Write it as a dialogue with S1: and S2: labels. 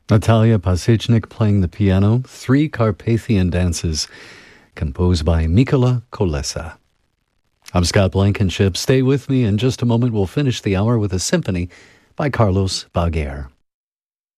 S1: Natalia Pasechnik playing the piano, Three Carpathian Dances, composed by Mikola Kolesa. I'm Scott Blankenship. Stay with me. In just a moment, we'll finish the hour with a symphony by Carlos Baguer.